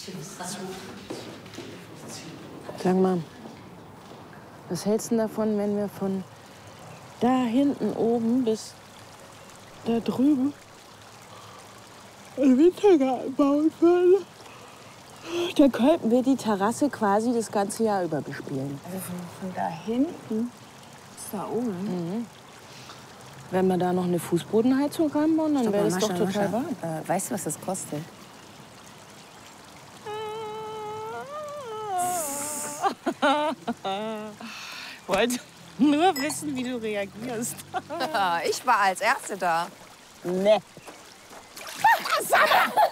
Sag mal, was hältst du davon, wenn wir von da hinten oben bis da drüben einen Wintergarten bauen würden? Da könnten wir die Terrasse quasi das ganze Jahr über bespielen. Also von da hinten bis da oben? Mhm. Wenn wir da noch eine Fußbodenheizung ranbauen, dann wäre das doch total warm. Weißt du, was das kostet? Wollte nur wissen, wie du reagierst. Ich war als Erste da. Ne. Sag mal!